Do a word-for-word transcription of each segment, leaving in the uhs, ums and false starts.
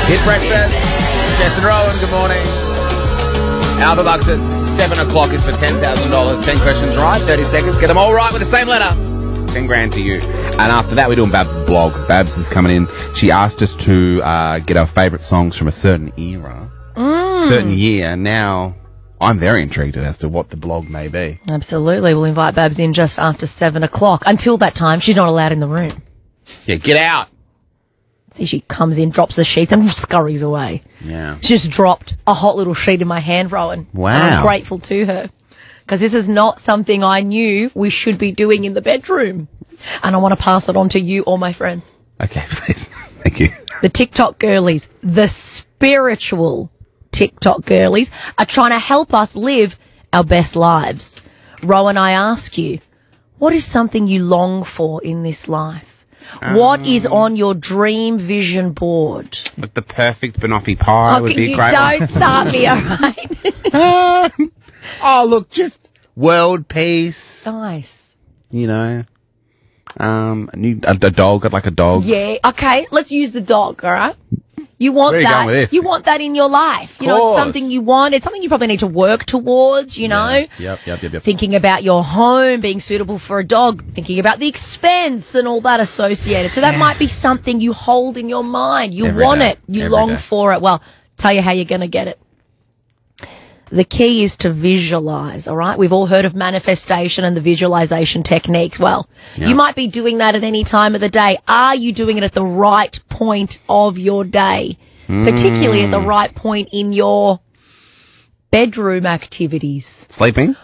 Hit Breakfast. Jess and Rowan, good morning. Alpha Bucks at seven o'clock is for ten thousand dollars. ten questions right, thirty seconds. Get them all right with the same letter. ten grand to you. And after that, we're doing Babs' blog. Babs is coming in. She asked us to uh, get our favourite songs from a certain era, Mm. certain year. Now, I'm very intrigued as to what the blog may be. Absolutely. We'll invite Babs in just after seven o'clock. Until that time, she's not allowed in the room. Yeah, get out. See, she comes in, drops the sheets, and scurries away. Yeah. She just dropped a hot little sheet in my hand, Rowan. Wow. And I'm grateful to her. Because this is not something I knew we should be doing in the bedroom. And I want to pass it on to you or my friends. Okay, please. Thank you. The TikTok girlies, the spiritual TikTok girlies, are trying to help us live our best lives. Rowan, I ask you, what is something you long for in this life? Um, what is on your dream vision board? But the perfect banoffee pie Oh, would can be a you great don't one. start me, all right? Um, oh, look, just world peace. Nice. You know, um, a, new, a, a dog. I'd like a dog. Yeah, okay, let's use the dog, all right? You want Where are you that. going with this? You want that in your life. You know, it's Course. something you want. It's something you probably need to work towards, you know? Yep, yep, yep, yep. Thinking about your home being suitable for a dog, thinking about the expense and all that associated. So that might be something you hold in your mind. You Every want day. it. You Every long day. for it. Well, tell you how you're going to get it. The key is to visualize, all right? We've all heard of manifestation and the visualization techniques. Well, Yeah. you might be doing that at any time of the day. Are you doing it at the right point of your day? Particularly at the right point in your bedroom activities. Sleeping,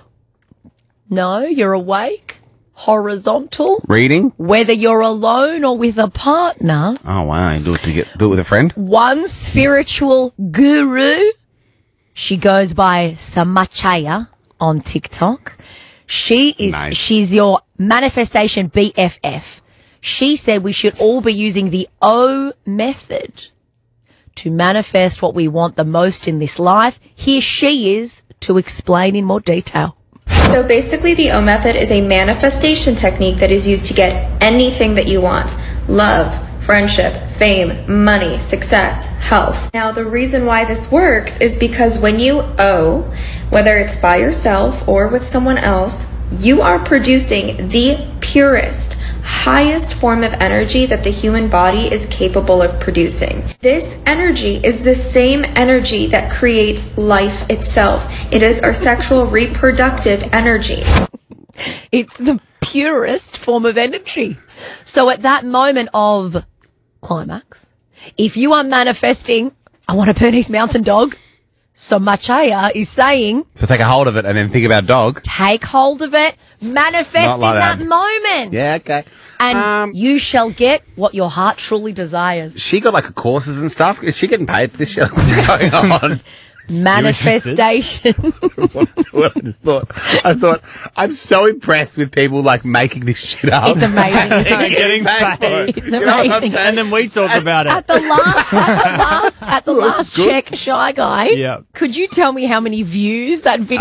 No, you're awake, horizontal, reading. whether you're alone or with a partner. Oh wow, you do it to get do it with a friend. One spiritual guru, she goes by Samachaya on TikTok. She is, Nice. she's your manifestation B F F. She said we should all be using the O method to manifest what we want the most in this life. Here she is to explain in more detail. So basically the O method is a manifestation technique that is used to get anything that you want. Love, friendship, fame, money, success, health. Now the reason why this works is because when you O, whether it's by yourself or with someone else, you are producing the purest, highest form of energy that the human body is capable of producing. This energy is the same energy that creates life itself. It is our sexual reproductive energy. It's the purest form of energy. So at that moment of climax, if you are manifesting, I want a Bernese Mountain Dog, so Machaya is saying, So take a hold of it and then think about dog. take hold of it, manifest Not in like that that. moment. Yeah, okay. And Um, you shall get what your heart truly desires. She got like courses and stuff. Is she getting paid for this shit? What's going on? Manifestation. What I just thought, I thought, I'm so impressed with people like making this shit up. It's amazing, isn't And it? getting paid for it. It's You know what I'm amazing. saying? And then we talk about it. At the last, at the last, at the Well, last that's good. check, Shy Guy, Yeah. could you tell me how many views that video